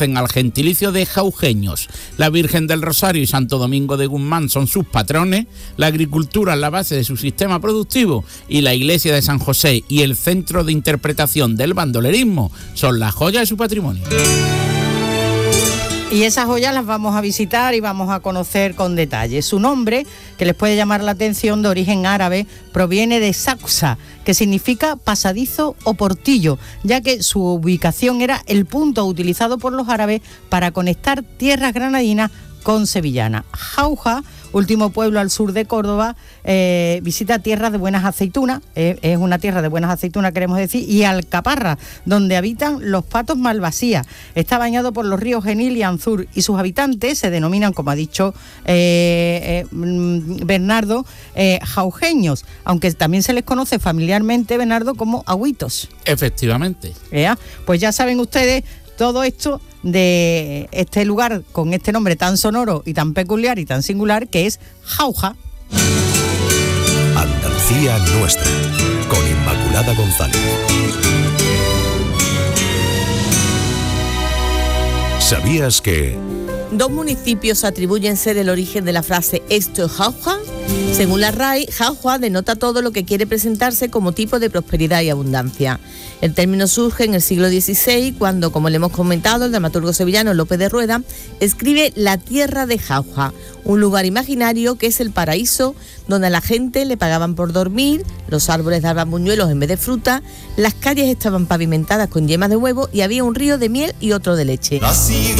pertenecen al gentilicio de jaujeños. La Virgen del Rosario y Santo Domingo de Guzmán son sus patrones, la agricultura es la base de su sistema productivo y la iglesia de San José y el centro de interpretación del bandolerismo son las joyas de su patrimonio. Y esas joyas las vamos a visitar y vamos a conocer con detalle. Su nombre, que les puede llamar la atención, de origen árabe, proviene de Sausa, que significa pasadizo o portillo, ya que su ubicación era el punto utilizado por los árabes para conectar tierras granadinas con sevillanas. Jauja, último pueblo al sur de Córdoba, visita tierras de buenas aceitunas, es una tierra de buenas aceitunas, queremos decir, y Alcaparra, donde habitan los patos malvasías. Está bañado por los ríos Genil y Anzur, y sus habitantes se denominan, como ha dicho Bernardo, jaujeños, aunque también se les conoce familiarmente, Bernardo, como agüitos. Efectivamente. Pues ya saben ustedes todo esto de este lugar con este nombre tan sonoro y tan peculiar y tan singular, que es Jauja. Andalucía nuestra, con Inmaculada González. ¿Sabías que...? Dos municipios atribuyen ser el origen de la frase «esto es Jauja»? Según la RAE, Jauja denota todo lo que quiere presentarse como tipo de prosperidad y abundancia. El término surge en el siglo XVI, cuando, como le hemos comentado, el dramaturgo sevillano Lope de Rueda escribe La tierra de Jauja, un lugar imaginario que es el paraíso, donde a la gente le pagaban por dormir, los árboles daban buñuelos en vez de fruta, las calles estaban pavimentadas con yemas de huevo y había un río de miel y otro de leche.